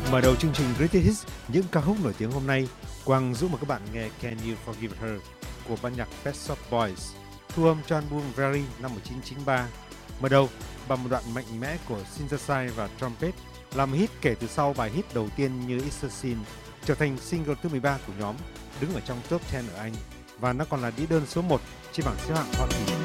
Mở đầu chương trình Greatest Hits, những ca khúc nổi tiếng hôm nay, Quang giúp mời các bạn nghe Can You Forgive Her của ban nhạc Pet Shop Boys, thu âm John Bunbury năm 1993. Mở đầu bằng một đoạn mạnh mẽ của synthesizer và trumpet, làm hit kể từ sau bài hit đầu tiên như It's a Sin, trở thành single thứ 13 của nhóm, đứng ở trong top 10 ở Anh và nó còn là đĩa đơn số 1 trên bảng xếp hạng Hoa Kỳ.